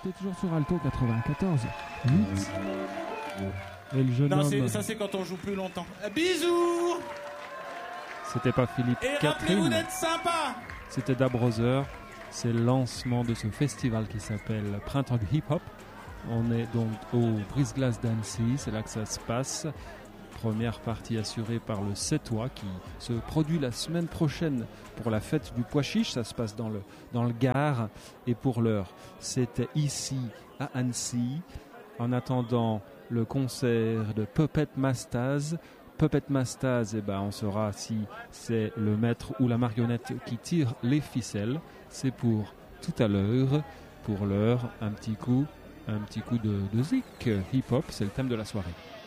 écoutez toujours sur Alto 94. Et le jeune homme... ça c'est quand on joue plus longtemps. Bisous. C'était pas Philippe Et Catherine. rappelez-vous d'être sympa. C'était Da Brother. C'est le lancement de ce festival qui s'appelle Printemps du Hip Hop. On est donc au Brise-Glace d'Annecy, c'est là que ça se passe. Première partie assurée par le Sétois qui se produit la semaine prochaine pour la fête du pois chiche. Ça se passe dans le Gard. Et pour l'heure, c'était ici à Annecy. En attendant le concert de Puppet Mastaz. Puppet Mastaz, on saura si c'est le maître ou la marionnette qui tire les ficelles. C'est pour tout à l'heure. Pour l'heure, un petit coup de zik hip-hop, c'est le thème de la soirée.